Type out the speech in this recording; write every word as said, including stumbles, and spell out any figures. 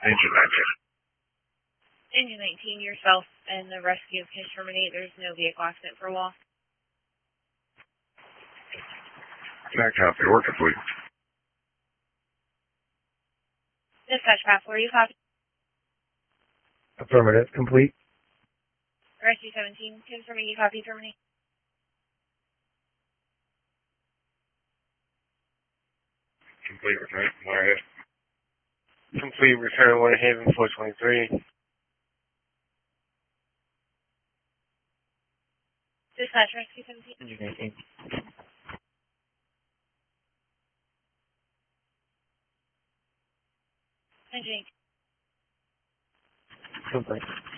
Engine nineteen. Engine nineteen, yourself and the rescue can terminate. There's no vehicle accident for loss. That copy. Work complete. Dispatch path, where you copy? Affirmative. Complete. Rescue seventeen, confirming you copy terminate. Complete return. Warhead. Complete return Winter Haven four twenty-three. Dispatch rescue seventeen. Engine nineteen. Engine Complete.